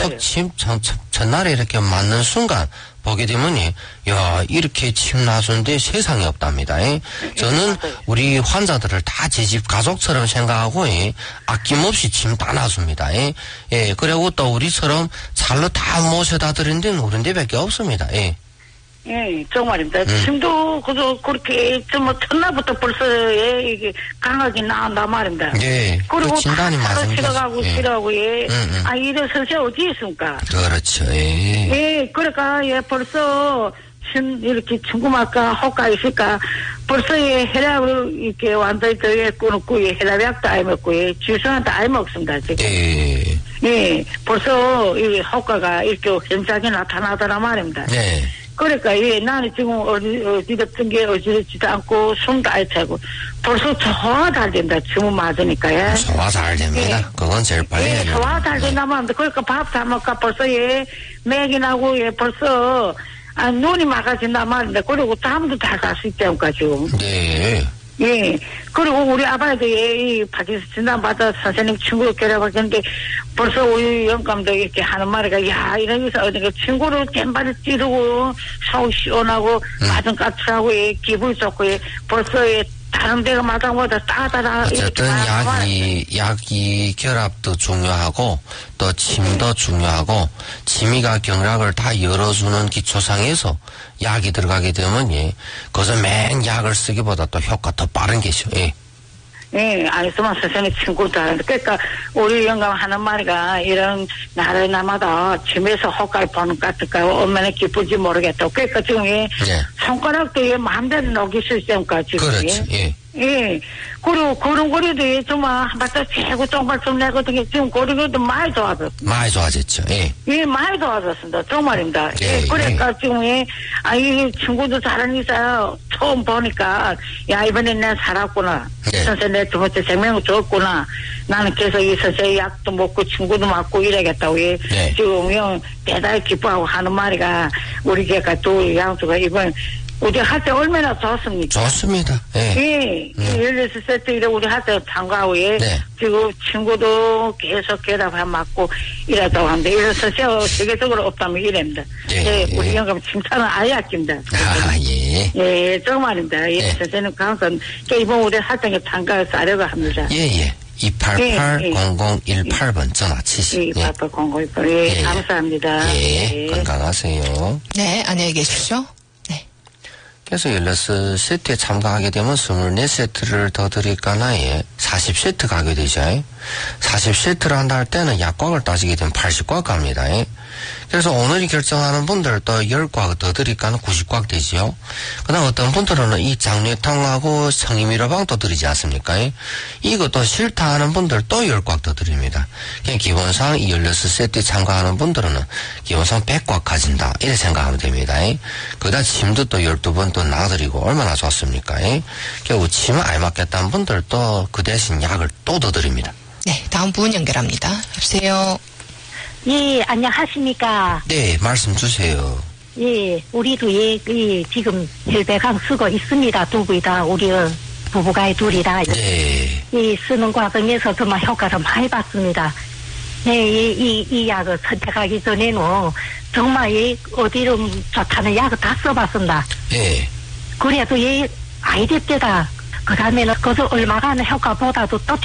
턱 침, 첫날에 이렇게 맞는 순간 보게 되면, 야, 이렇게 침 놔주는데 세상에 없답니다. 저는 우리 환자들을 다 제 집 가족처럼 생각하고, 아낌없이 침 다 놔줍니다. 예, 그리고 또 우리처럼 잘로 다 모셔다 드린 데는 우리 데밖에 없습니다. 예. 예, 정말입니다. 침도, 그렇게, 첫날부터 벌써, 이게, 강하게 나온단 말입니다. 예. 그리고 진단이 맞은 싫어가고, 예. 싫어하고, 예. 이래서 어디 있습니까? 그렇죠, 예. 예, 그러니까, 예, 벌써, 이렇게 중구마까, 호가 있을까, 벌써, 예, 혈압을, 이렇게, 완전히 더 끊었고, 예, 혈압약도 아예 먹고, 예, 주사한테 아예 먹습니다, 지금. 예. 예, 벌써, 이 호가가 이렇게 현상이 나타나더라 말입니다. 네. 그러니까, 예, 나는 지금 어디다 뜬 게 어지럽지도 않고, 숨도 안 차고, 벌써 소화 잘 된다, 지금 맞으니까, 예. 소화 잘 됩니다. 예. 그건 제일 빨리 해야 예, 돼요. 소화 잘 된다 말입니다. 그러니까 밥 다 먹까 벌써, 예, 맥이 나고, 예, 벌써, 눈이 막아진다 말입니다. 그리고 잠도 잘 잘 수 있다니까, 지금. 네. 예. 그리고 우리 아버지도 예, 이 밖에서 진단받아 선생님 친구로 결합하셨는데 벌써 우리 영감도 이렇게 하는 말이가 야, 이러면서 어디 친구를 gem발을 찌르고 속 시원하고 마중 까칠하고 예, 기분 좋고 예, 벌써 예, 다른 데가 마당보다 따다라. 어쨌든 약이 결합도 중요하고 또 침도 중요하고 침이가 경락을 다 열어주는 기초상에서 약이 들어가게 되면 그것은 맨 약을 쓰기보다 또 효과 더 빠른 게죠. 예. 예, 아니서만 선생님 친구도 하는데, 그러니까, 우리 영감 하는 말이가, 이런 나라나마다 집에서 호가를 보는 것 같을까, 얼마나 기쁜지 모르겠다. 그러니까 지금, 예, 손가락도 예, 마음대로 녹일 수 있으니까, 지금. 그렇지, 예. 예. 그리고 걸음걸이도 예, 정말 한 바짝 최고 똥발 좀 내거든요. 지금 걸음걸이도 많이 좋아졌어요. 많이 좋아졌죠, 예. 예, 많이 좋아졌습니다. 정말입니다. 예, 예, 그러니까 지금, 예, 이 친구도 잘하니까 처음 보니까, 야, 이번엔 내가 살았구나. 예. 선생님, 내 두 번째 생명을 줬구나. 나는 계속 이 선생님 약도 먹고 친구도 맞고 이래야겠다고, 예. 예. 지금, 형, 대단히 기뻐하고 하는 말이가, 우리 개가 두 양수가 이번, 우리 할 때 얼마나 좋습니까? 좋습니다. 예. 예. 16세트 이래 우리 할 때 참가하고, 예. 네. 지금 친구도 계속 결합해 맞고 이랬다고 하는데, 이래서 세계적으로 없다면 이랍니다. 예. 예. 우리 영감 칭찬은 아예 아낀다. 아, 예. 예, 정말입니다. 예. 예. 선생님 항상 이번 우리 활동에 참가해서 하려고 합니다. 예, 예. 288-0018번 전화 치시. 예, 288-0018. 예, 예. 감사합니다. 예. 건강하세요. 네, 안녕히 계십시오. 그래서 16세트에 참가하게 되면 24세트를 더 드릴까나 40세트 가게 되죠. 40세트를 한다 할 때는 약곽을 따지게 되면 80곽 갑니다. 그래서 오늘이 결정하는 분들 또 10곽 더 드릴까는 90곽 되지요. 그 다음 어떤 분들은 이 장뇌탕하고 성임미로방 또 드리지 않습니까? 이것도 싫다 하는 분들 또 10곽 더 드립니다. 그냥 기본상 이 16세트에 참가하는 분들은 기본상 100곽 가진다. 이렇게 생각하면 됩니다. 그 다음 침도 또 12번 또 놔드리고 얼마나 좋습니까? 결국 침을 알맞겠다는 분들 또 그 대신 약을 또 더 드립니다. 네, 다음 분 연결합니다. 여보세요. 예, 안녕하십니까. 네, 말씀 주세요. 예, 우리도 예, 지금 혈배강 쓰고 있습니다. 두 분이 다, 우리 부부가 둘이다. 네. 이 쓰는 과정에서 정말 효과를 많이 봤습니다. 네, 이 약을 선택하기 전에는 정말 어디로 좋다는 약을 다 써봤습니다. 네. 그래도 아이디 때다. 그 다음에는 그것을 얼마가 하는 효과보다도 또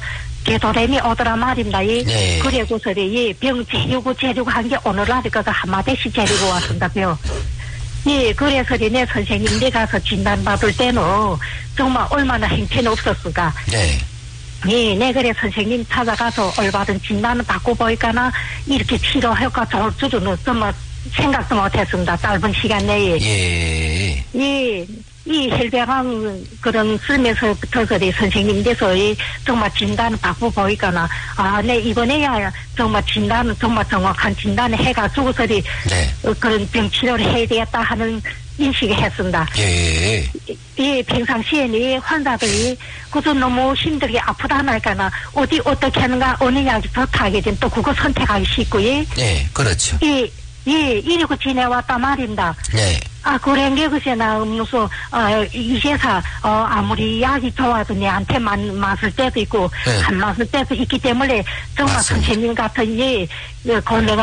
되돌림이 오더라 말입니다. 네. 그래고서 병 재려고 한 게 오늘날이니까 한마디씩 재려고 왔습니다. 병. 예, 그래서 내 선생님 내 가서 진단받을 때는 정말 얼마나 행편이 없었을까. 네. 예, 내 그래 선생님 찾아가서 올바른 진단을 받고 보니까나 이렇게 치료 효과 좋을 줄은 정말 생각도 못했습니다. 짧은 시간 내에. 예. 예. 이 혈배강 그런 쓰면서부터 선생님 돼서 정말 진단을 받고 보니까나 네 이번에야 정말 진단은 정말 정확한 진단을 해가지고서 네. 그런 병 치료를 해야 되겠다 하는 인식을 했습니다. 예. 예, 평상시에는 환자들이 그저 너무 힘들게 아프다 하니까나 어떻게 하는가 어느 약이 좋다 하게 되면 또 그거 선택하기 쉽고요. 네, 그렇죠. 예, 이러고 지내왔단 말입니다. 네. 그런 게 글쎄 나 무슨 이제사 아무리 약이 좋아도 내한테 맞을 때도 있고 안 맞을 때도 있기 때문에 정말 맞습니다. 선생님 같은 건강